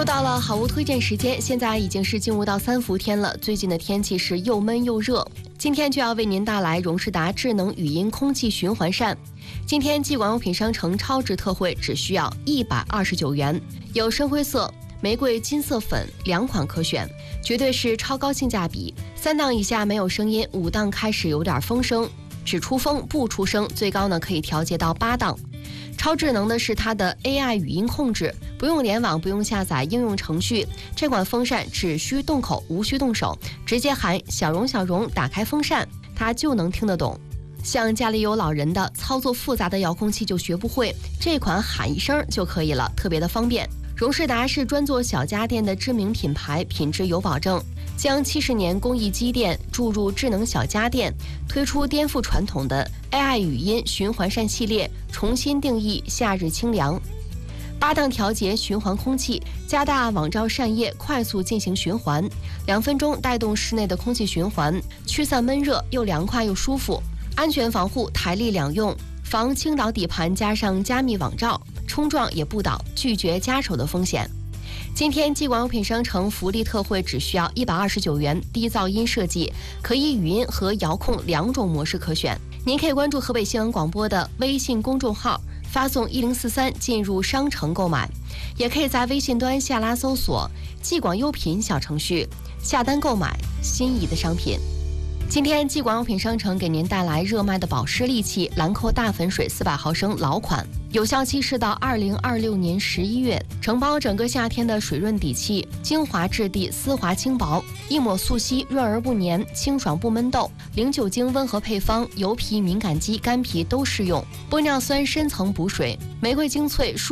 又到了好物推荐时间，现在已经是进入到3伏天了。最近的天气是又闷又热，今天就要为您带来荣仕达智能语音空气循环扇。今天继广用品商城超值特惠，只需要129元，有深灰色、玫瑰金色粉2款可选，绝对是超高性价比。3档以下没有声音，5档开始有点风声，只出风不出声，最高呢可以调节到8档。超智能的是它的 AI 语音控制，不用联网，不用下载应用程序，这款风扇只需动口，无需动手，直接喊小荣小荣打开风扇，它就能听得懂。像家里有老人的，操作复杂的遥控器就学不会，这款喊一声就可以了，特别的方便。荣仕达是专做小家电的知名品牌，品质有保证，将70年工艺积淀注入智能小家电，推出颠覆传统的 AI 语音循环扇系列，重新定义夏日清凉。8档调节循环空气，加大网罩扇叶，快速进行循环，2分钟带动室内的空气循环，驱散闷热，又凉快又舒服，安全防护，台历两用，防倾倒底盘，加上加密网罩，冲撞也不倒，拒绝夹手的风险。今天继广用品商城福利特惠，只需要129元，低噪音设计，可以语音和遥控2种模式可选。您可以关注河北新闻广播的微信公众号，发送1043进入商城购买，也可以在微信端下拉搜索继广优品小程序，下单购买心仪的商品。今天继广用品商城给您带来热卖的保湿利器兰蔻大粉水400毫升老款，有效期是到2026年11月，承包整个夏天的水润底气，精华质地，丝滑轻薄，一抹速吸，润而不粘，清爽不闷痘，零酒精温和配方，油皮敏感肌干皮都适用，玻尿酸深层补水，玫瑰精粹